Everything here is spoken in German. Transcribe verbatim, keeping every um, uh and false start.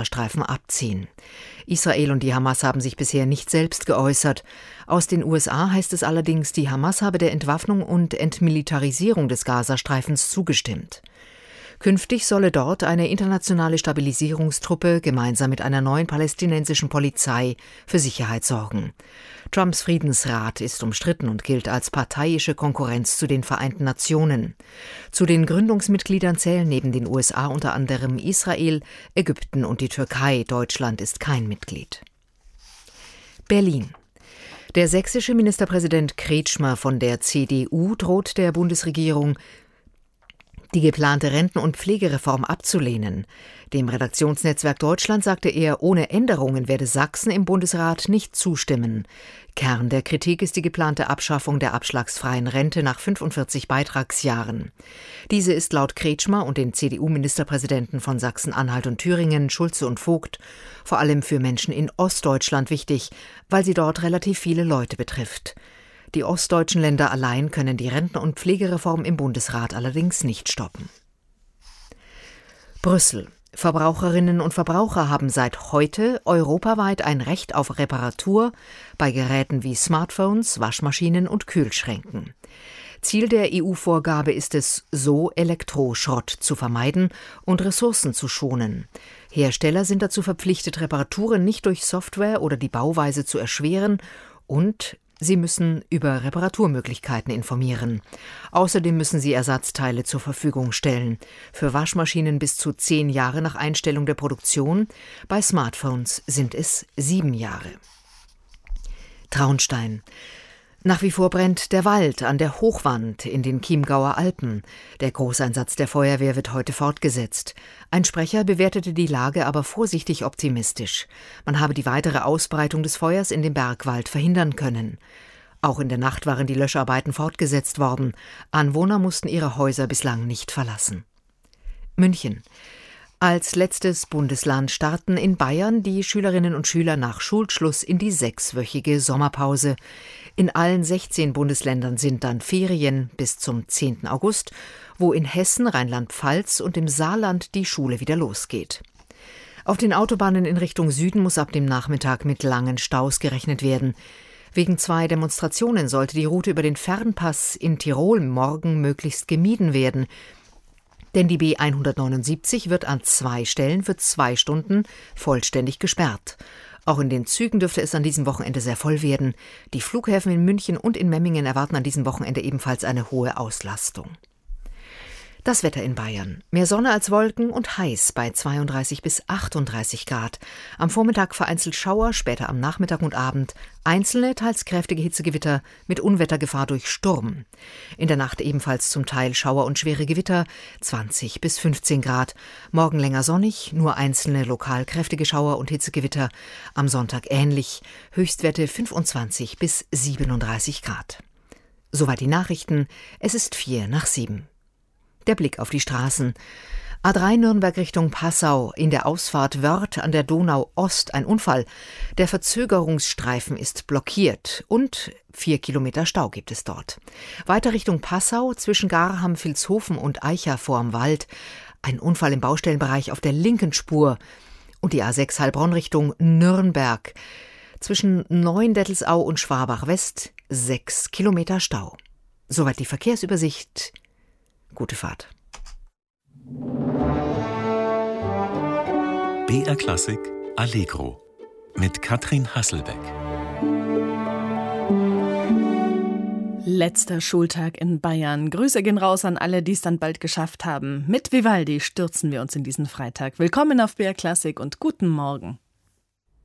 Gazastreifen abziehen. Israel und die Hamas haben sich bisher nicht selbst geäußert. Aus den U S A heißt es allerdings, die Hamas habe der Entwaffnung und Entmilitarisierung des Gazastreifens zugestimmt. Künftig solle dort eine internationale Stabilisierungstruppe gemeinsam mit einer neuen palästinensischen Polizei für Sicherheit sorgen. Trumps Friedensrat ist umstritten und gilt als parteiische Konkurrenz zu den Vereinten Nationen. Zu den Gründungsmitgliedern zählen neben den U S A unter anderem Israel, Ägypten und die Türkei. Deutschland ist kein Mitglied. Berlin. Der sächsische Ministerpräsident Kretschmer von der C D U droht der Bundesregierung, die geplante Renten- und Pflegereform abzulehnen. Dem Redaktionsnetzwerk Deutschland sagte er, ohne Änderungen werde Sachsen im Bundesrat nicht zustimmen. Kern der Kritik ist die geplante Abschaffung der abschlagsfreien Rente nach fünfundvierzig Beitragsjahren. Diese ist laut Kretschmer und den C D U-Ministerpräsidenten von Sachsen-Anhalt und Thüringen, Schulze und Vogt, vor allem für Menschen in Ostdeutschland wichtig, weil sie dort relativ viele Leute betrifft. Die ostdeutschen Länder allein können die Renten- und Pflegereform im Bundesrat allerdings nicht stoppen. Brüssel. Verbraucherinnen und Verbraucher haben seit heute europaweit ein Recht auf Reparatur bei Geräten wie Smartphones, Waschmaschinen und Kühlschränken. Ziel der E U-Vorgabe ist es, so Elektroschrott zu vermeiden und Ressourcen zu schonen. Hersteller sind dazu verpflichtet, Reparaturen nicht durch Software oder die Bauweise zu erschweren, und sie müssen über Reparaturmöglichkeiten informieren. Außerdem müssen sie Ersatzteile zur Verfügung stellen. Für Waschmaschinen bis zu zehn Jahre nach Einstellung der Produktion. Bei Smartphones sind es sieben Jahre. Traunstein. Nach wie vor brennt der Wald an der Hochwand in den Chiemgauer Alpen. Der Großeinsatz der Feuerwehr wird heute fortgesetzt. Ein Sprecher bewertete die Lage aber vorsichtig optimistisch. Man habe die weitere Ausbreitung des Feuers in dem Bergwald verhindern können. Auch in der Nacht waren die Löscharbeiten fortgesetzt worden. Anwohner mussten ihre Häuser bislang nicht verlassen. München. Als letztes Bundesland starten in Bayern die Schülerinnen und Schüler nach Schulschluss in die sechswöchige Sommerpause. In allen sechzehn Bundesländern sind dann Ferien bis zum zehnten August, wo in Hessen, Rheinland-Pfalz und im Saarland die Schule wieder losgeht. Auf den Autobahnen in Richtung Süden muss ab dem Nachmittag mit langen Staus gerechnet werden. Wegen zwei Demonstrationen sollte die Route über den Fernpass in Tirol morgen möglichst gemieden werden. Denn die B hundertneunundsiebzig wird an zwei Stellen für zwei Stunden vollständig gesperrt. Auch in den Zügen dürfte es an diesem Wochenende sehr voll werden. Die Flughäfen in München und in Memmingen erwarten an diesem Wochenende ebenfalls eine hohe Auslastung. Das Wetter in Bayern. Mehr Sonne als Wolken und heiß bei zweiunddreißig bis achtunddreißig Grad. Am Vormittag vereinzelt Schauer, später am Nachmittag und Abend einzelne, teils kräftige Hitzegewitter mit Unwettergefahr durch Sturm. In der Nacht ebenfalls zum Teil Schauer und schwere Gewitter, zwanzig bis fünfzehn Grad. Morgen länger sonnig, nur einzelne lokal kräftige Schauer und Hitzegewitter. Am Sonntag ähnlich, Höchstwerte fünfundzwanzig bis siebenunddreißig Grad. Soweit die Nachrichten, es ist vier nach sieben. Der Blick auf die Straßen. A drei Nürnberg Richtung Passau, in der Ausfahrt Wörth an der Donau Ost ein Unfall. Der Verzögerungsstreifen ist blockiert und vier Kilometer Stau gibt es dort. Weiter Richtung Passau, zwischen Garham, Vilshofen und Eicha vorm Wald. Ein Unfall im Baustellenbereich auf der linken Spur. Und die A sechs Heilbronn Richtung Nürnberg. Zwischen Neuendettelsau und Schwabach West sechs Kilometer Stau. Soweit die Verkehrsübersicht. Gute Fahrt. B R Klassik Allegro mit Katrin Hasselbeck. Letzter Schultag in Bayern. Grüße gehen raus an alle, die es dann bald geschafft haben. Mit Vivaldi stürzen wir uns in diesen Freitag. Willkommen auf B R Klassik und guten Morgen.